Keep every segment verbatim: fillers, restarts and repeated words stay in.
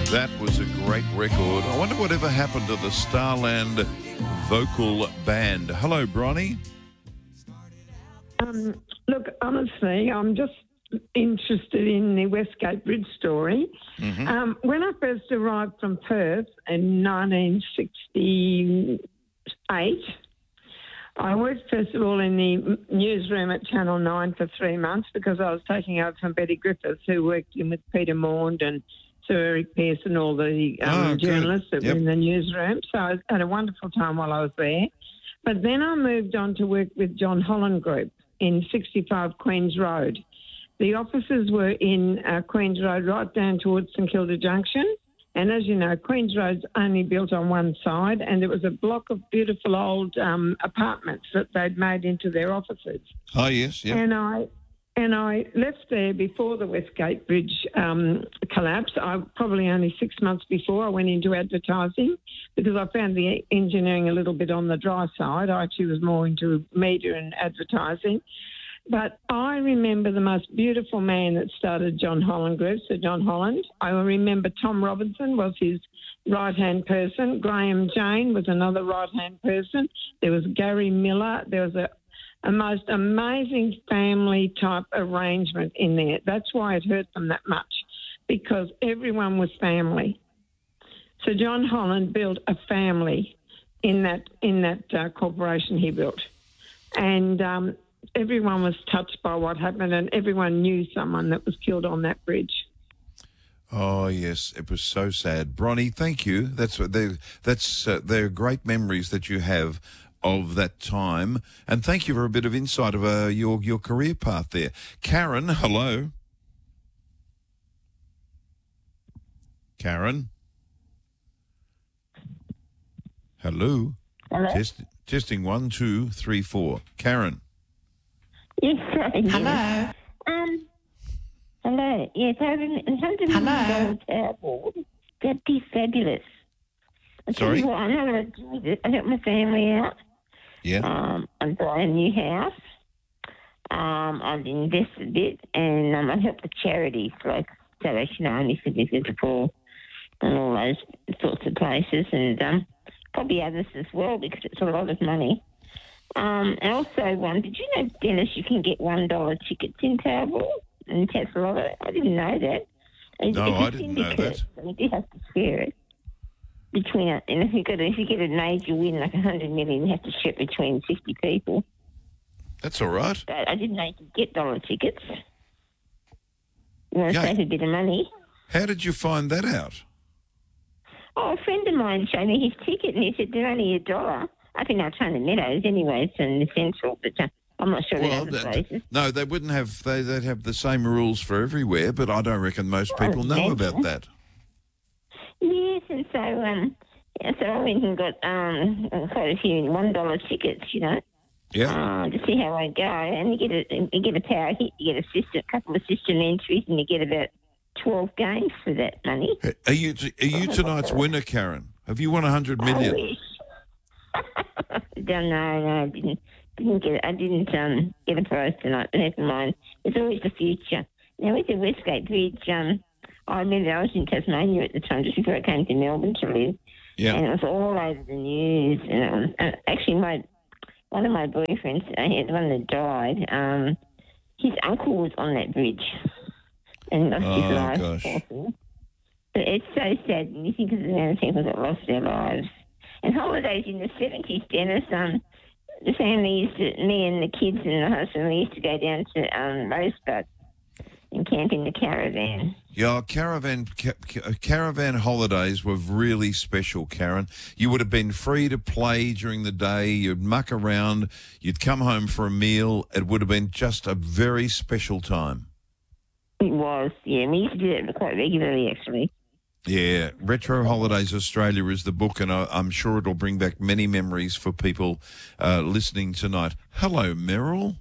That was a great record. I wonder whatever happened to the Starland vocal band. Hello, Bronnie. Um, look, honestly, I'm just interested in the Westgate Bridge story. Mm-hmm. Um, when I first arrived from Perth in nineteen sixty-eight, I worked first of all in the newsroom at Channel nine for three months because I was taking over from Betty Griffiths, who worked in with Peter Maund and Sir Eric Pearce and all the um, Oh, journalists that yep. were in the newsroom. So I had a wonderful time while I was there. But then I moved on to work with John Holland Group in sixty-five Queen's Road. The offices were in uh, Queen's Road right down towards St Kilda Junction. And as you know, Queen's Road's only built on one side, and there was a block of beautiful old um, apartments that they'd made into their offices. Oh, yes, yeah. And I and I left there before the Westgate Bridge um, collapse. I probably only six months before I went into advertising because I found the engineering a little bit on the dry side. I actually was more into media and advertising. But I remember the most beautiful man that started John Holland Group, Sir John Holland. I remember Tom Robinson was his right-hand person. Graham Jane was another right-hand person. There was Gary Miller. There was a, a most amazing family-type arrangement in there. That's why it hurt them that much, because everyone was family. So John Holland built a family in that in that uh, corporation he built. And um, everyone was touched by what happened, and everyone knew someone that was killed on that bridge. Oh, yes, it was so sad. Bronnie, thank you. That's what they that's uh, they're great memories that you have of that time, and thank you for a bit of insight of uh, your your career path there. Karen, hello. Karen. Hello. Hello? Test, testing one, two, three, four. Karen. Yes, sorry. Hello. Um, hello. Yes, I have a hundred Hello. million dollar powerboard. That'd be fabulous. I tell Sorry? you what, I know what I do with it. I help my family out. Yeah. Um, I buy a new house. Um, I've invested a bit, and um, I help the charities like Salvation Army for the Poor and all those sorts of places, and um, probably others as well because it's a lot of money. Um, and also, um, did you know, Dennis, you can get one dollar tickets in Powerball and Tesla? I didn't know that. It's, No, it's a I didn't know syndicate, that. So you do have to share it between it. And if you got if you get a major win like a hundred million, you have to share it between fifty people. That's all right. But I didn't know you could get dollar tickets. You want to Yeah. save a bit of money? How did you find that out? Oh, a friend of mine showed me his ticket, and he said they're only a dollar. I think I'll turn the Meadows anyway. It's in the Central, but uh, I'm not sure Well, in other that- places. no, they wouldn't have. They, they'd have the same rules for everywhere, but I don't reckon most Well, people know about imagine. that. Yes, and so um, yeah, so I went and got um quite a few one dollar tickets, you know, Yeah. uh, to see how I go. And you get a you get a power hit, you get a system, a couple of system entries, and you get about twelve games for that money. Are you are you tonight's winner, Karen? Have you won a hundred I million? wish. Don't know, no, I didn't didn't get I didn't um get a prize tonight, but never mind. It's always the future. Now with the Westgate Bridge, um I remember I was in Tasmania at the time, just before I came to Melbourne to live. Yeah. And it was all over the news. And it was, uh, actually, my one of my boyfriends, uh, he had one that died. Um, his uncle was on that bridge and lost Oh, his life. gosh. poor thing. But it's so sad when you think of the amount of people that lost their lives. And holidays in the seventies, Dennis, um, the family used to, me and the kids and the husband, we used to go down to um, Rosebud and camp in the caravan. Yeah, caravan ca- ca- caravan holidays were really special, Karen. You would have been free to play during the day. You'd muck around. You'd come home for a meal. It would have been just a very special time. It was, yeah. We used to do that quite regularly, actually. Yeah, Retro Holidays Australia is the book, and I, I'm sure it'll bring back many memories for people uh, listening tonight. Hello, Meryl.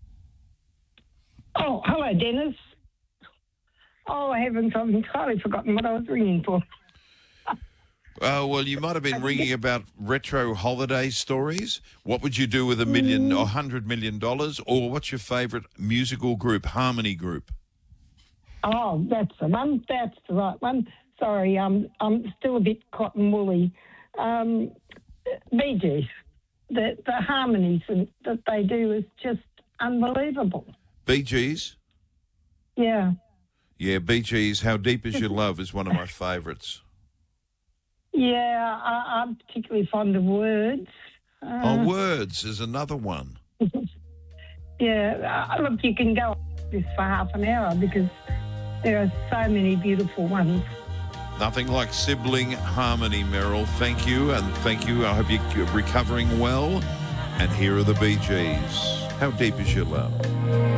Oh, hello, Dennis. Oh, heavens, I've entirely forgotten what I was ringing for. Uh, well, you might have been ringing about retro holiday stories. What would you do with a million or hundred million dollars? Or what's your favourite musical group, harmony group? Oh, that's the one. That's the right one. Sorry, um, I'm still a bit cotton woolly. Um, Bee Gees, the, the harmonies that they do is just unbelievable. Bee Gees? Yeah. Yeah, Bee Gees, How Deep Is Your Love is one of my favourites. Yeah, I, I'm particularly fond of Words. Uh, Oh, Words is another one. Yeah, uh, look, you can go on this for half an hour because there are so many beautiful ones. Nothing like sibling harmony, Meryl. Thank you, and thank you. I hope you're recovering well. And here are the Bee Gees. How Deep Is Your Love?